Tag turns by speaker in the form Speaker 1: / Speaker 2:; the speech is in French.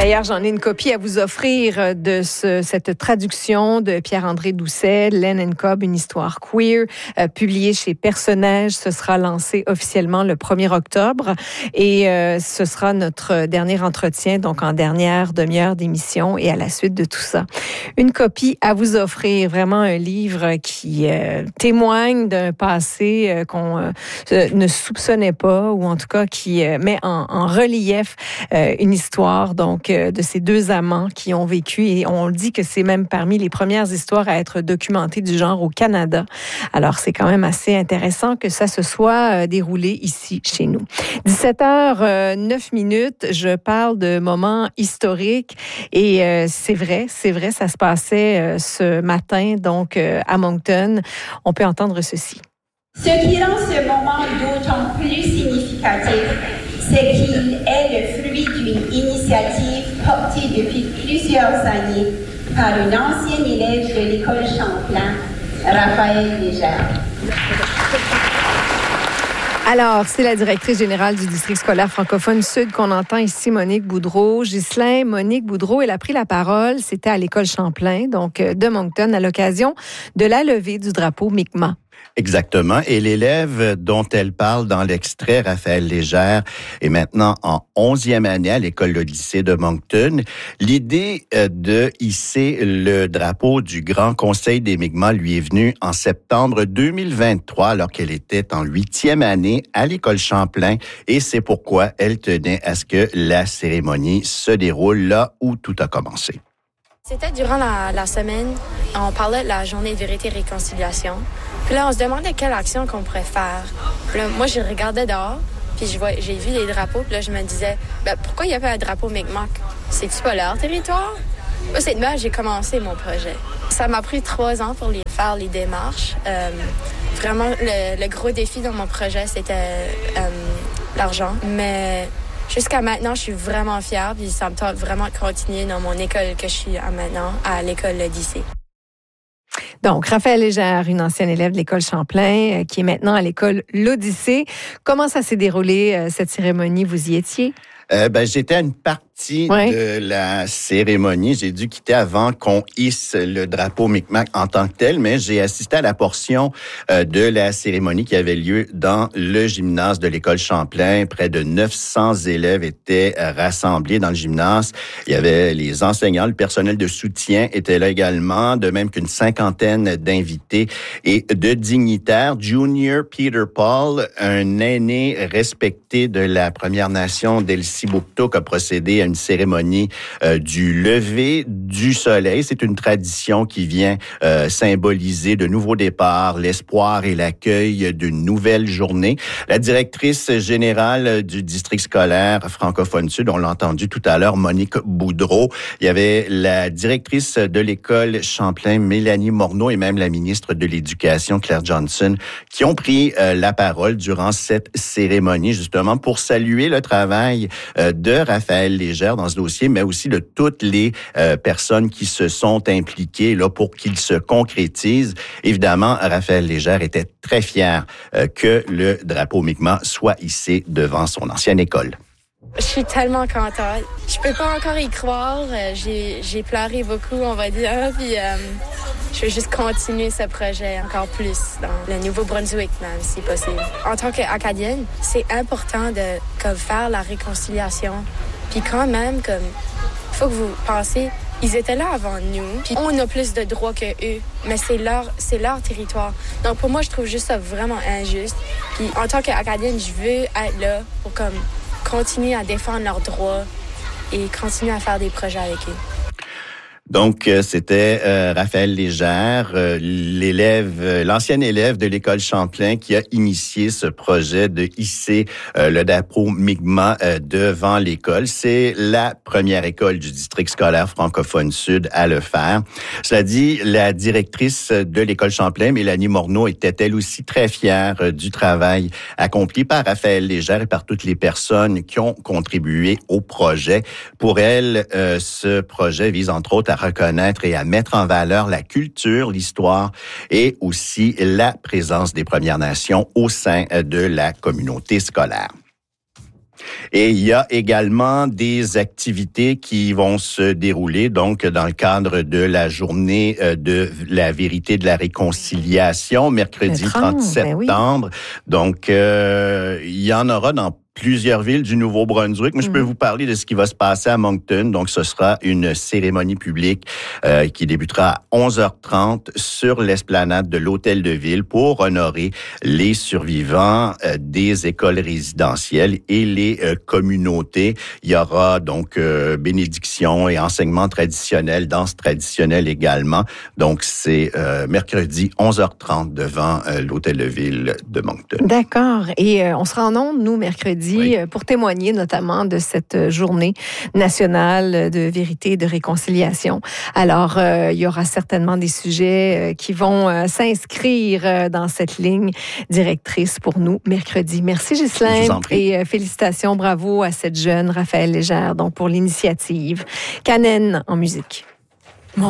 Speaker 1: D'ailleurs, j'en ai une copie à vous offrir de cette traduction de Pierre-André Doucet, Len and Cobb, une histoire queer, publiée chez Personnages. Ce sera lancé officiellement le 1er octobre et ce sera notre dernier entretien, donc en dernière demi-heure d'émission et à la suite de tout ça. Une copie à vous offrir, vraiment un livre qui témoigne d'un passé qu'on ne soupçonnait pas ou en tout cas qui met en relief une histoire donc de ces deux amants qui ont vécu et on dit que c'est même parmi les premières histoires à être documentées du genre au Canada. Alors c'est quand même assez intéressant que ça se soit déroulé ici chez nous. 17h09, je parle de moments historiques et c'est vrai, ça se passait ce matin donc à Moncton. On peut entendre ceci.
Speaker 2: Ce qui rend ce moment d'autant plus significatif, c'est qu'il est le fruit d'une initiative portée depuis plusieurs années par une ancienne élève de l'école Champlain, Raphaël Légère.
Speaker 1: Alors, c'est la directrice générale du district scolaire francophone sud qu'on entend ici, Monique Boudreau. Ghislain, Monique Boudreau, elle a pris la parole. C'était à l'école Champlain, donc de Moncton, à l'occasion de la levée du drapeau Mi'kmaq.
Speaker 3: Exactement. Et l'élève dont elle parle dans l'extrait, Raphaël Légère, est maintenant en 11e année à l'école de lycée de Moncton. L'idée de hisser le drapeau du Grand Conseil des Mi'kmaq lui est venue en septembre 2023, alors qu'elle était en 8e année à l'école Champlain. Et c'est pourquoi elle tenait à ce que la cérémonie se déroule là où tout a commencé.
Speaker 4: C'était durant la semaine, on parlait de la journée de vérité et réconciliation. Puis là, on se demandait quelle action qu'on pourrait faire. Puis là, moi, je regardais dehors, puis j'ai vu les drapeaux, puis là, je me disais, pourquoi il n'y a pas un drapeau Mi'kmaq? C'est-tu pas leur territoire? Moi, c'est de même, j'ai commencé mon projet. Ça m'a pris 3 ans pour faire les démarches. Vraiment, le gros défi dans mon projet, c'était l'argent. Mais jusqu'à maintenant, je suis vraiment fière, puis ça me tente vraiment de continuer dans mon école que je suis à maintenant, à l'école lycée.
Speaker 1: Donc, Raphaël Légère, une ancienne élève de l'école Champlain, qui est maintenant à l'école L'Odyssée. Comment ça s'est déroulé, cette cérémonie? Vous y étiez?
Speaker 3: J'étais à une partie de la cérémonie. J'ai dû quitter avant qu'on hisse le drapeau Mi'kmaq en tant que tel, mais j'ai assisté à la portion de la cérémonie qui avait lieu dans le gymnase de l'école Champlain. Près de 900 élèves étaient rassemblés dans le gymnase. Il y avait les enseignants, le personnel de soutien était là également, de même qu'une 50aine d'invités et de dignitaires. Junior Peter Paul, un aîné respecté de la Première Nation d'Elsibuktuk, a procédé à une cérémonie du lever du soleil. C'est une tradition qui vient symboliser de nouveaux départs, l'espoir et l'accueil d'une nouvelle journée. La directrice générale du district scolaire francophone sud, on l'a entendu tout à l'heure, Monique Boudreau. Il y avait la directrice de l'école Champlain, Mélanie Morneau, et même la ministre de l'Éducation, Claire Johnson, qui ont pris la parole durant cette cérémonie, justement, pour saluer le travail de Raphaël Légère dans ce dossier, mais aussi de toutes les personnes qui se sont impliquées là pour qu'il se concrétise. Évidemment, Raphaël Légère était très fier que le drapeau Mi'kmaq soit hissé devant son ancienne école.
Speaker 4: Je suis tellement contente. Je peux pas encore y croire. J'ai pleuré beaucoup, on va dire. Puis je vais juste continuer ce projet encore plus dans le Nouveau-Brunswick, même, si possible. En tant qu'Acadienne, c'est important de faire la réconciliation. Puis quand même, il faut que vous pensez, ils étaient là avant nous, puis on a plus de droits que eux, mais c'est leur territoire. Donc pour moi, je trouve juste ça vraiment injuste. Puis en tant qu'Acadienne, je veux être là pour continuer à défendre leurs droits et continuer à faire des projets avec eux.
Speaker 3: Donc, c'était Raphaël Légère, l'ancien élève de l'école Champlain qui a initié ce projet de hisser le drapeau Mi'kmaq devant l'école. C'est la première école du district scolaire francophone sud à le faire. Cela dit, la directrice de l'école Champlain, Mélanie Morneau, était elle aussi très fière du travail accompli par Raphaël Légère et par toutes les personnes qui ont contribué au projet. Pour elle, ce projet vise entre autres à reconnaître et à mettre en valeur la culture, l'histoire et aussi la présence des Premières Nations au sein de la communauté scolaire. Et il y a également des activités qui vont se dérouler, donc, dans le cadre de la journée de la vérité de la réconciliation, mercredi 30 septembre. Oui. Donc, il y en aura dans plusieurs villes du Nouveau-Brunswick, mais je peux vous parler de ce qui va se passer à Moncton. Donc, ce sera une cérémonie publique qui débutera à 11h30 sur l'esplanade de l'Hôtel de Ville pour honorer les survivants des écoles résidentielles et les communautés. Il y aura donc bénédiction et enseignement traditionnel, danse traditionnelle également. Donc, c'est mercredi 11h30 devant l'Hôtel de Ville de Moncton.
Speaker 1: D'accord. Et on sera en ondes, nous, mercredi, pour témoigner notamment de cette journée nationale de vérité et de réconciliation. Alors, il y aura certainement des sujets qui vont s'inscrire dans cette ligne directrice pour nous mercredi. Merci, Ghislain. Et félicitations, bravo à cette jeune Raphaël Légère, donc pour l'initiative Canen en musique.